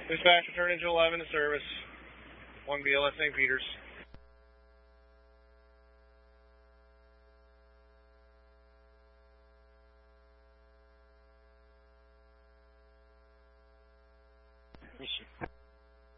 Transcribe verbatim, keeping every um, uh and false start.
Dispatch, return engine eleven to service. one B L S Saint Peters.